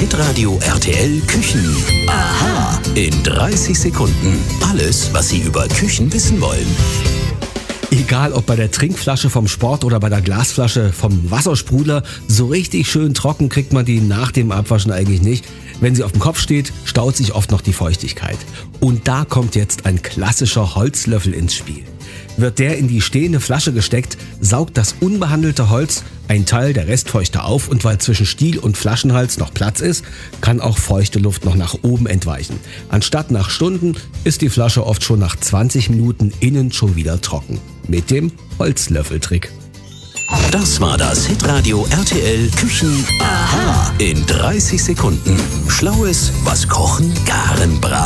Hitradio RTL Küchen. Aha. In 30 Sekunden. Alles, was Sie über Küchen wissen wollen. Egal ob bei der Trinkflasche vom Sport oder bei der Glasflasche vom Wassersprudler, so richtig schön trocken kriegt man die nach dem Abwaschen eigentlich nicht. Wenn sie auf dem Kopf steht, staut sich oft noch die Feuchtigkeit. Und da kommt jetzt ein klassischer Holzlöffel ins Spiel. Wird der in die stehende Flasche gesteckt, saugt das unbehandelte Holz einen Teil der Restfeuchte auf und weil zwischen Stiel und Flaschenhals noch Platz ist, kann auch feuchte Luft noch nach oben entweichen. Anstatt nach Stunden ist die Flasche oft schon nach 20 Minuten innen schon wieder trocken. Mit dem Holzlöffeltrick. Das war das Hitradio RTL Küchen. Aha. In 30 Sekunden. Schlaues, was Kochen garen braucht.